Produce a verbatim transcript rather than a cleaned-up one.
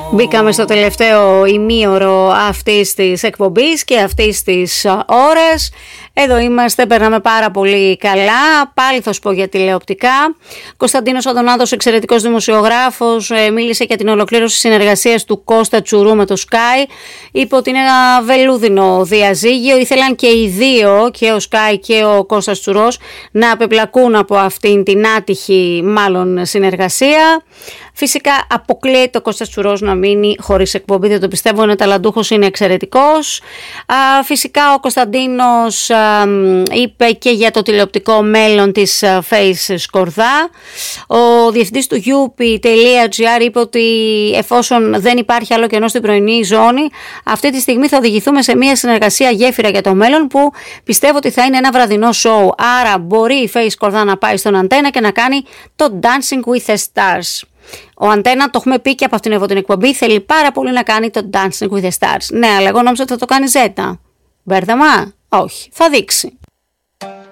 Μπήκαμε στο τελευταίο ημίωρο αυτής της εκπομπής και αυτής της ώρας. Εδώ είμαστε, περνάμε πάρα πολύ καλά. Πάλι θα σου πω για τηλεοπτικά. Κωνσταντίνος Οδωνάδος, εξαιρετικός δημοσιογράφος, μίλησε για την ολοκλήρωση συνεργασίας του Κώστα Τσουρού με το Sky. Είπε ότι είναι ένα βελούδινο διαζύγιο. Ήθελαν και οι δύο, και ο Sky και ο Κώστας Τσουρός, να απεπλακούν από αυτήν την άτυχη μάλλον συνεργασία. Φυσικά αποκλείεται ο Κώστας Τσουρός να μείνει χωρίς εκπομπή, δεν το πιστεύω, είναι ταλαντούχος, είναι εξαιρετικός. Α, φυσικά ο Κωνσταντίνος α, είπε και για το τηλεοπτικό μέλλον της α, Face Σκορδά. Ο διευθυντής του youppi.gr είπε ότι εφόσον δεν υπάρχει άλλο κενό στην πρωινή ζώνη, αυτή τη στιγμή θα οδηγηθούμε σε μια συνεργασία γέφυρα για το μέλλον που πιστεύω ότι θα είναι ένα βραδινό show. Άρα μπορεί η Face Σκορδά να πάει στον Αντένα και να κάνει το Dancing with the Stars. Ο Αντένα, το έχουμε πει και από αυτήν εδώ την εκπομπή, θέλει πάρα πολύ να κάνει το Dancing with the Stars. Ναι, αλλά εγώ νόμιζα ότι θα το κάνει Ζέτα. Μπέρδεμα? Όχι, θα δείξει.